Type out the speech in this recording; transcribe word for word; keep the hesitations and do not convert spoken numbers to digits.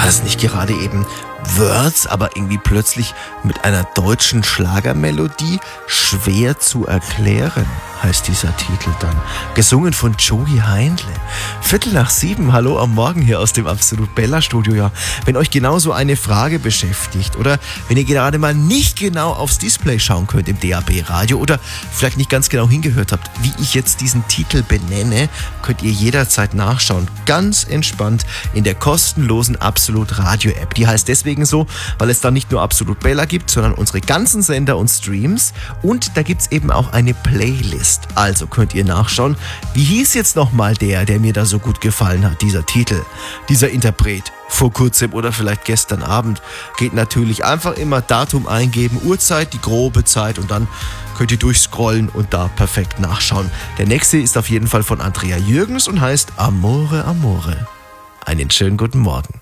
War das nicht gerade eben Words, aber irgendwie plötzlich mit einer deutschen Schlagermelodie? Schwer zu erklären, heißt dieser Titel dann. Gesungen von Joey Heindle. Viertel nach sieben, hallo am Morgen hier aus dem Absolut Bella Studio. Ja, wenn euch genauso eine Frage beschäftigt oder wenn ihr gerade mal nicht genau aufs Display schauen könnt im D A B Radio oder vielleicht nicht ganz genau hingehört habt, wie ich jetzt diesen Titel benenne, könnt ihr jederzeit nachschauen. Ganz entspannt in der kostenlosen Absolut Radio App. Die heißt deswegen so, weil es da nicht nur Absolut Bella gibt, sondern unsere ganzen Sender und Streams und da gibt's eben auch eine Playlist. Also könnt ihr nachschauen, wie hieß jetzt nochmal der, der mir da so gut gefallen hat, dieser Titel, dieser Interpret. Vor kurzem oder vielleicht gestern Abend. Geht natürlich einfach immer Datum eingeben, Uhrzeit, die grobe Zeit und dann könnt ihr durchscrollen und da perfekt nachschauen. Der nächste ist auf jeden Fall von Andrea Jürgens und heißt Amore Amore. Einen schönen guten Morgen.